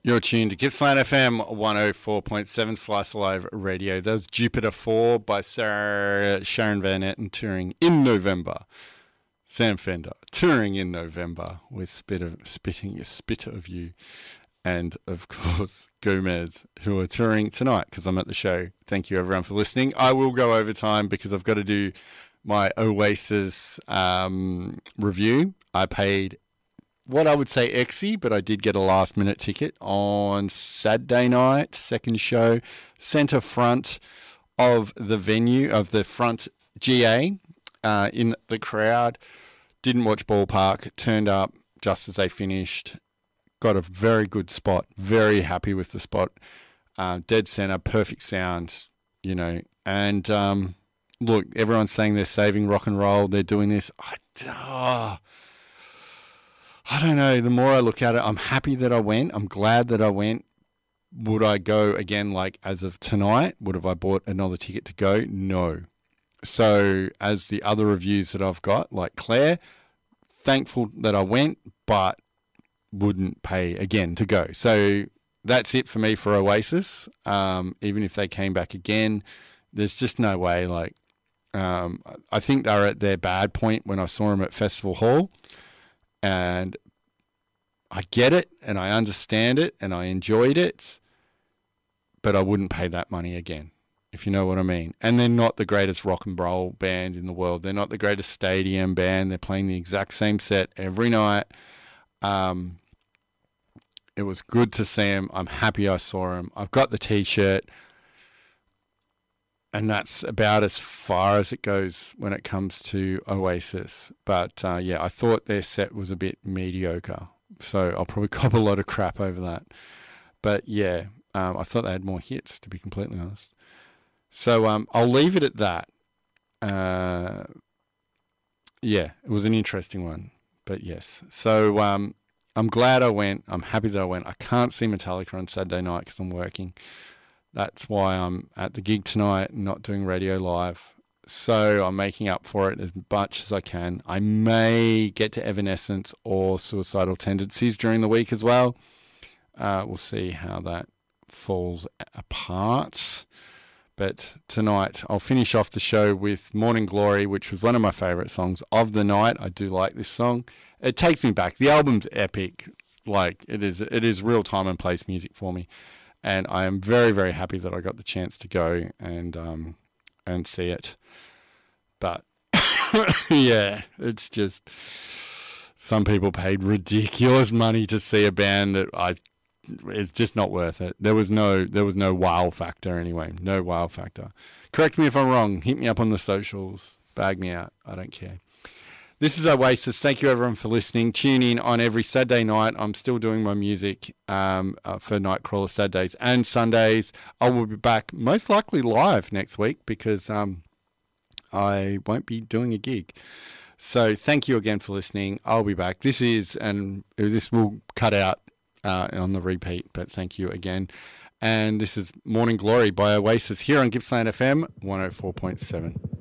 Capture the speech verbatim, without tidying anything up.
You're tuned to Gippsland F M one oh four point seven Slice Alive Radio. That was Jupiter four by Sarah Sharon Van Etten touring in November. Sam Fender touring in November with Spit of, Spitting a Spit of You. And, of course, Gomez, who are touring tonight because I'm at the show. Thank you, everyone, for listening. I will go over time because I've got to do my Oasis um, review. I paid what I would say exy, but I did get a last-minute ticket on Saturday night, second show, centre front of the venue, of the front G A, uh, in the crowd. Didn't watch Ballpark, turned up just as they finished. Got a very good spot, very happy with the spot. Uh, dead centre, perfect sound, you know. And um, look, everyone's saying they're saving rock and roll, they're doing this. I, oh, I don't know. The more I look at it, I'm happy that I went. I'm glad that I went. Would I go again, like as of tonight? Would have I bought another ticket to go? No. So as the other reviews that I've got, like Claire, thankful that I went, but wouldn't pay again to go. So that's it for me for Oasis. Um, even if they came back again, there's just no way. Like, um, I think they were at their bad point when I saw them at Festival Hall. And I get it, and I understand it, and I enjoyed it, but I wouldn't pay that money again, if you know what I mean. And they're not the greatest rock and roll band in the world. They're not the greatest stadium band. They're playing the exact same set every night. Um, it was good to see them. I'm happy I saw them. I've got the T-shirt, and that's about as far as it goes when it comes to Oasis. But, uh, yeah, I thought their set was a bit mediocre. So I'll probably cop a lot of crap over that. But, yeah, um, I thought they had more hits, to be completely honest. So um, I'll leave it at that. Uh, yeah, it was an interesting one. But, yes. So um, I'm glad I went. I'm happy that I went. I can't see Metallica on Saturday night because I'm working. That's why I'm at the gig tonight, not doing radio live. So I'm making up for it as much as I can. I may get to Evanescence or Suicidal Tendencies during the week as well. Uh, we'll see how that falls apart. But tonight I'll finish off the show with Morning Glory, which was one of my favourite songs of the night. I do like this song. It takes me back. The album's epic. Like, it is, it is real time and place music for me. And I am very, very happy that I got the chance to go and um, and see it. But, yeah, it's just some people paid ridiculous money to see a band that I it's just not worth it. There was no there was no wow factor anyway. No wow factor. Correct me if I'm wrong. Hit me up on the socials. Bag me out. I don't care. This is Oasis. Thank you, everyone, for listening. Tune in on every Saturday night. I'm still doing my music um, uh, for Nightcrawler Saturdays and Sundays. I will be back most likely live next week because um, I won't be doing a gig. So thank you again for listening. I'll be back. This is, and this will cut out uh, on the repeat, but thank you again. And this is Morning Glory by Oasis here on Gippsland F M one oh four point seven.